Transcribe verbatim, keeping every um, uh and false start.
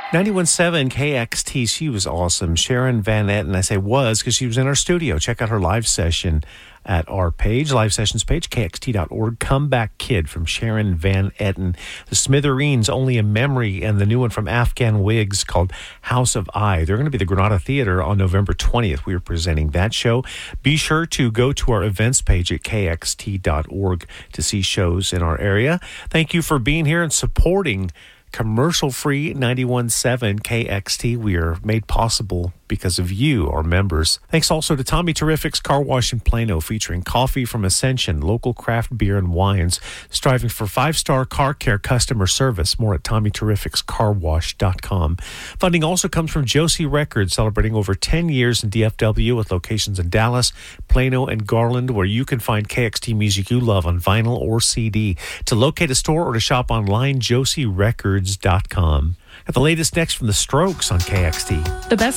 ninety-one point seven K X T, she was awesome. Sharon Van Etten, I say was because she was in our studio. Check out her live session at our page, live sessions page, K X T dot org. Comeback Kid from Sharon Van Etten. The Smithereens, Only a Memory, and the new one from Afghan Wigs called House of I. They're going to be at the Granada Theater on November twentieth. We are presenting that show. Be sure to go to our events page at K X T dot org to see shows in our area. Thank you for being here and supporting commercial-free ninety-one point seven K X T. We are made possible because of you, our members. Thanks also to Tommy Terrific's Car Wash in Plano, featuring coffee from Ascension, local craft beer and wines, striving for five-star car care customer service. More at Tommy Terrific's car wash dot com. Funding also comes from Josie Records, celebrating over ten years in D F W with locations in Dallas, Plano, and Garland, where you can find K X T music you love on vinyl or C D. To locate a store or to shop online, josie records dot com. Got the latest next from The Strokes on K X T. The best